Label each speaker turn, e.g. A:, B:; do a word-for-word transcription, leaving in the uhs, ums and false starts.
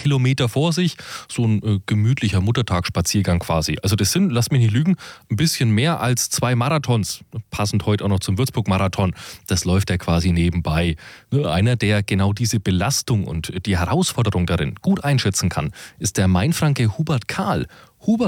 A: Kilometer vor sich. So ein äh, gemütlicher Muttertagsspaziergang quasi. Also das sind, lass mich nicht lügen, ein bisschen mehr als zwei Marathons. Passend heute auch noch zum Würzburg-Marathon. Das läuft er quasi nebenbei. Einer, der genau diese Belastung und die Herausforderung darin gut einschätzen kann, ist der Mainfranke Hubert Kahl. Hubert